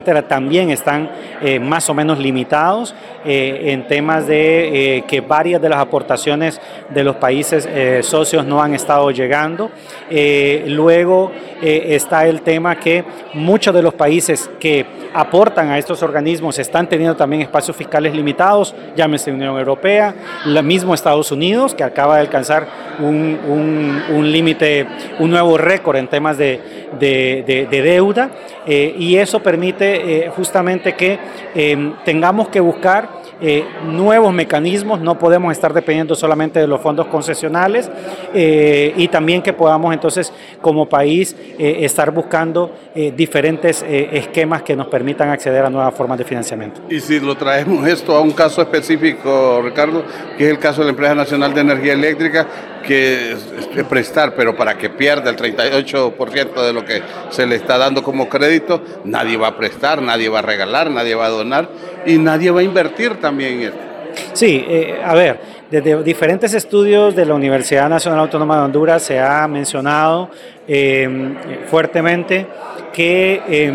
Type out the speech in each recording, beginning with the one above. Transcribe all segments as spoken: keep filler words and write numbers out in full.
también están eh, más o menos limitados eh, en temas de eh, que varias de las aportaciones de los países eh, socios no han estado llegando. Eh, luego eh, está el tema que muchos de los países que aportan a estos organismos están teniendo también espacios fiscales limitados, llámese Unión Europea, lo mismo Estados Unidos, que acaba de alcanzar un, un, un límite, un nuevo récord en temas de, de, de, de deuda, eh, y eso permite Eh, justamente que eh, tengamos que buscar eh, nuevos mecanismos, no podemos estar dependiendo solamente de los fondos concesionales, eh, y también que podamos entonces como país eh, estar buscando eh, diferentes eh, esquemas que nos permitan acceder a nuevas formas de financiamiento. Y si lo traemos esto a un caso específico, Ricardo, que es el caso de la Empresa Nacional de Energía Eléctrica, que es, es prestar, pero para que pierda el treinta y ocho por ciento de lo que se le está dando como crédito, nadie va a prestar, nadie va a regalar, nadie va a donar y nadie va a invertir también en esto. Sí, eh, a ver, desde diferentes estudios de la Universidad Nacional Autónoma de Honduras se ha mencionado eh, fuertemente que eh,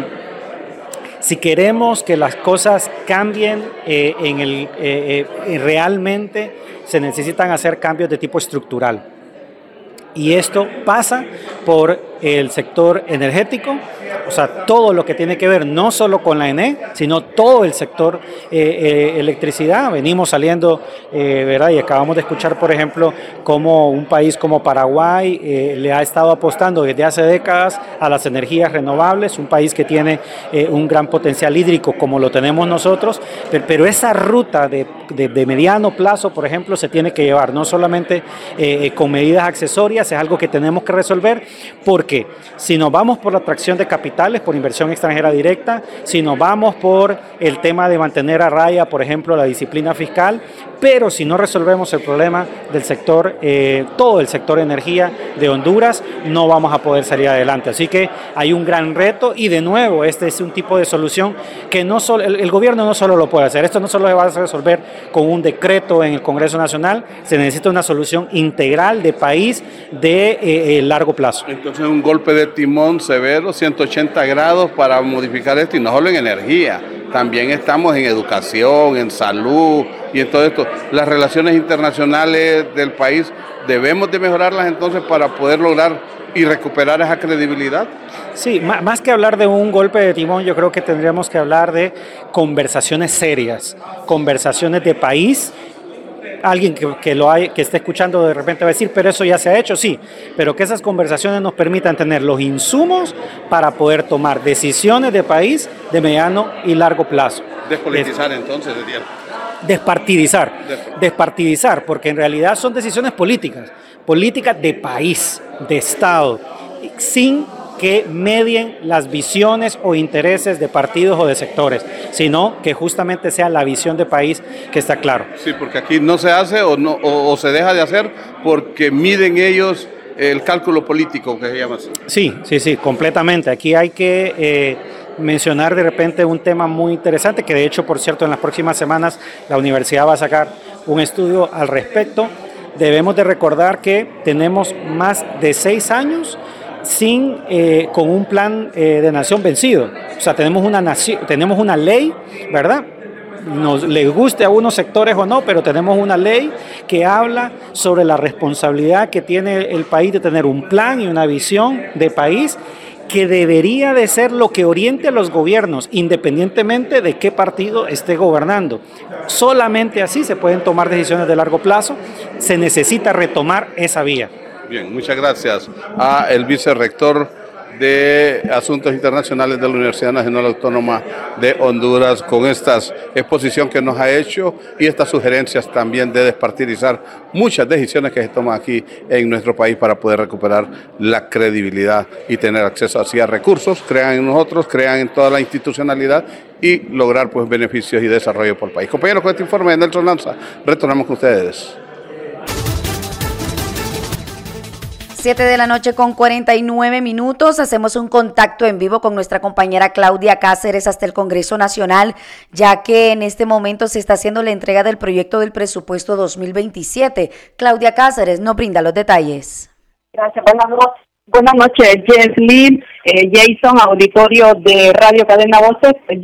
si queremos que las cosas cambien eh, en el, eh, eh, realmente se necesitan hacer cambios de tipo estructural. Y esto pasa por el sector energético, o sea, todo lo que tiene que ver no solo con la E N E, sino todo el sector eh, eh, electricidad. Venimos saliendo, eh, ¿verdad? Y acabamos de escuchar, por ejemplo, cómo un país como Paraguay eh, le ha estado apostando desde hace décadas a las energías renovables, un país que tiene eh, un gran potencial hídrico como lo tenemos nosotros, pero, pero esa ruta de, de, de mediano plazo, por ejemplo, se tiene que llevar no solamente eh, con medidas accesorias, es algo que tenemos que resolver, porque si nos vamos por la atracción de capitales, por inversión extranjera directa, si nos vamos por el tema de mantener a raya, por ejemplo, la disciplina fiscal, pero si no resolvemos el problema del sector, eh, todo el sector energía de Honduras, no vamos a poder salir adelante. Así que hay un gran reto y de nuevo, este es un tipo de solución que no solo, el, el gobierno no solo lo puede hacer, esto no solo se va a resolver con un decreto en el Congreso Nacional, se necesita una solución integral de país de eh, eh, largo plazo. Entonces un golpe de timón severo, ciento ochenta grados para modificar esto, y no solo en energía, también estamos en educación, en salud y en todo esto. Las relaciones internacionales del país debemos de mejorarlas entonces para poder lograr y recuperar esa credibilidad. Sí, más que hablar de un golpe de timón, yo creo que tendríamos que hablar de conversaciones serias, conversaciones de país. Alguien que, que, lo hay, que esté escuchando de repente va a decir, pero eso ya se ha hecho, sí, pero que esas conversaciones nos permitan tener los insumos para poder tomar decisiones de país de mediano y largo plazo. Despolitizar es, entonces, diría. Despartidizar, despartidizar, porque en realidad son decisiones políticas, políticas de país, de Estado, sin que medien las visiones o intereses de partidos o de sectores, sino que justamente sea la visión de país que está claro. Sí, porque aquí no se hace o, no, o, o se deja de hacer porque miden ellos el cálculo político, que se llama así. Sí, sí, sí, completamente. Aquí hay que eh, mencionar de repente un tema muy interesante, que de hecho, por cierto, en las próximas semanas la universidad va a sacar un estudio al respecto. Debemos de recordar que tenemos más de seis años sin eh, con un plan eh, de nación vencido. O sea, tenemos una nación, tenemos una ley, ¿verdad? Nos les guste a unos sectores o no, pero tenemos una ley que habla sobre la responsabilidad que tiene el país de tener un plan y una visión de país que debería de ser lo que oriente a los gobiernos, independientemente de qué partido esté gobernando. Solamente así se pueden tomar decisiones de largo plazo. Se necesita retomar esa vía. Bien, muchas gracias a el vicerrector de Asuntos Internacionales de la Universidad Nacional Autónoma de Honduras con esta exposición que nos ha hecho y estas sugerencias también de despartidizar muchas decisiones que se toman aquí en nuestro país para poder recuperar la credibilidad y tener acceso así a recursos, crean en nosotros, crean en toda la institucionalidad y lograr pues beneficios y desarrollo por el país. Compañeros, con este informe de Nelson Lanza, retornamos con ustedes. siete de la noche con cuarenta y nueve minutos, hacemos un contacto en vivo con nuestra compañera Claudia Cáceres hasta el Congreso Nacional, ya que en este momento se está haciendo la entrega del proyecto del presupuesto dos mil veintisiete. Claudia Cáceres nos brinda los detalles. Gracias, buenas noches. Buenas noches, Jesslyn, eh, Jason, auditorio de Radio Cadena Voces.